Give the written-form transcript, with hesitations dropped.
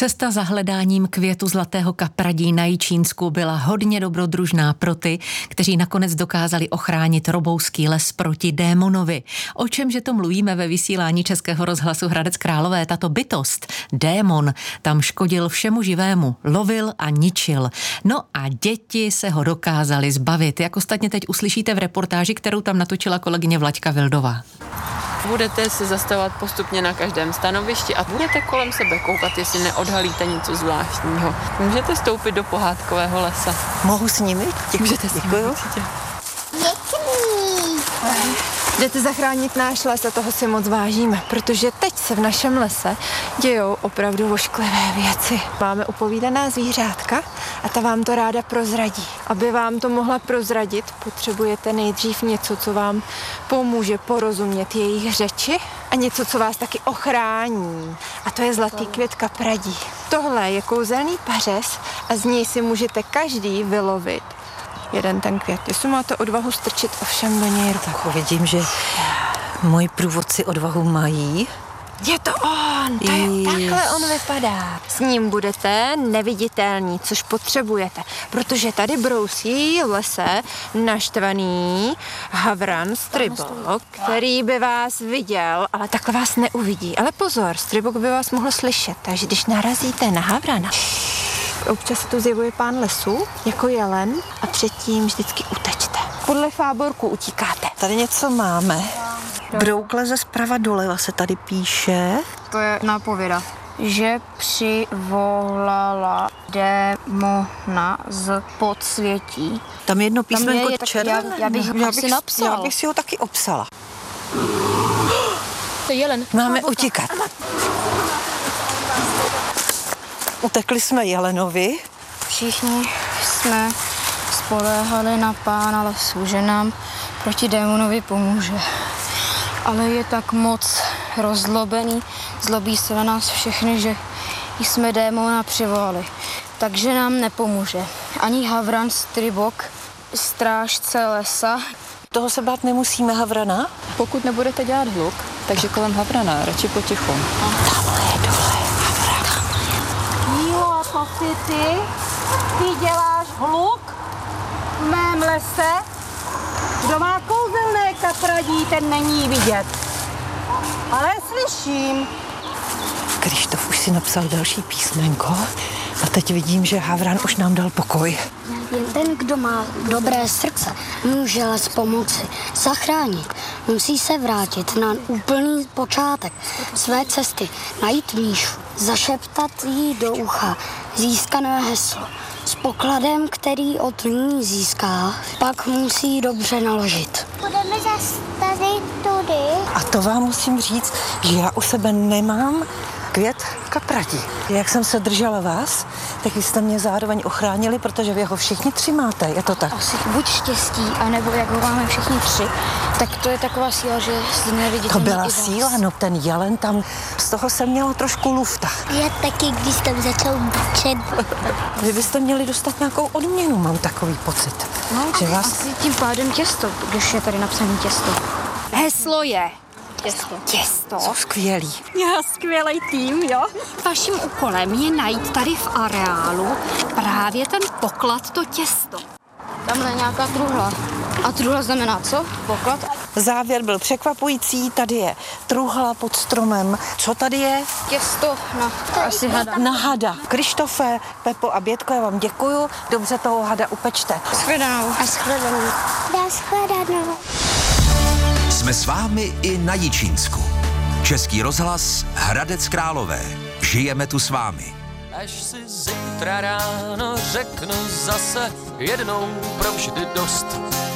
Cesta za hledáním květu zlatého kapradí na Jičínsku byla hodně dobrodružná pro ty, kteří nakonec dokázali ochránit Robouský les proti démonovi. O čemže to mluvíme ve vysílání Českého rozhlasu Hradec Králové? Tato bytost, démon, tam škodil všemu živému, lovil a ničil. No a děti se ho dokázali zbavit, jak ostatně teď uslyšíte v reportáži, kterou tam natočila kolegyně Vlaďka Vildová. Budete se zastavovat postupně na každém stanovišti a budete kolem sebe koukat, jestli neodhalíte něco zvláštního. Můžete stoupit do pohádkového lesa. Mohu s nimi? Můžete s nimi, určitě. Jdete zachránit náš les a toho si moc vážíme, protože teď se v našem lese dějou opravdu ošklivé věci. Máme upovídaná zvířátka a ta vám to ráda prozradí. Aby vám to mohla prozradit, potřebujete nejdřív něco, co vám pomůže porozumět jejich řeči a něco, co vás taky ochrání. A to je zlatý květ kapradí. Tohle je kouzelný pařez a z něj si můžete každý vylovit jeden ten květ. Jestli máte odvahu strčit ovšem do něj ruku. Tak vidím, že moji průvodci odvahu mají. Je to on, takhle on vypadá. S ním budete neviditelní, což potřebujete, protože tady brousí v lese naštvaný havran Stribok, který by vás viděl, ale takhle vás neuvidí. Ale pozor, Stribok by vás mohl slyšet, takže když narazíte na havrana, občas se tu zjevuje pán lesu, jako jelen, a předtím vždycky utečte. Podle fáborku utíkáte. Tady něco máme. Brouk leze zprava doleva se tady píše. To je nápověda, že přivolala démona z podsvětí. Tam jedno písmenko červené. Já bych ho asi napsal. Já bych si ho taky obsala. To je jelen. Máme utíkat. Utekli jsme jelenovi. Všichni jsme spoléhali na pána lesů, že nám proti démonovi pomůže. Ale je tak moc rozzlobený, zlobí se na nás všechny, že jsme démona přivolali. Takže nám nepomůže ani havran Stribok, strážce lesa. Toho se bát nemusíme, havrana? Pokud nebudete dělat hluk, takže kolem havrana, radši potichu. Tamhle je dole havran. Jo, to ty děláš hluk v mém lese? Kdo má kouzelné kapradí, ten není vidět. Ale slyším. Krištof už si napsal další písmenko a teď vidím, že havran už nám dal pokoj. Jen ten, kdo má dobré srdce, může les pomoci, zachránit. Musí se vrátit na úplný počátek své cesty, najít Míšu, zašeptat jí do ucha získané heslo. S pokladem, který od ní získá, pak musí dobře naložit. Budeme zastavit tudy. A to vám musím říct, že já u sebe nemám květ kapradí. Jak jsem se držela vás, tak vy jste mě zároveň ochránili, protože vy ho všichni tři máte, je to tak? Asi buď štěstí, anebo jak ho máme všichni tři, tak to je taková síla, že z neviditelný. To byla síla, no ten jelen tam, z toho jsem měla trošku lufta. Já taky, když jsem začal brčet. Vy byste měli dostat nějakou odměnu, mám takový pocit. No, že vás... asi tím pádem těsto, když je tady napsané těsto. Heslo je těsto. Jsou skvělý. Já skvělej tým, jo? Vaším úkolem je najít tady v areálu právě ten poklad, to těsto. Tamhle je nějaká truhla. A truhla znamená co? Poklad? Závěr byl překvapující, tady je truhla pod stromem. Co tady je? Těsto na asi hada. Na hada. Krištofe, Pepo a Bětko, já vám děkuju. Dobře toho hada upečte. Shledanou. A shledanou. Shledanou. Jsme s vámi i na Jičínsku. Český rozhlas Hradec Králové. Žijeme tu s vámi. Až si zítra ráno řeknu zase jednou provždy dost.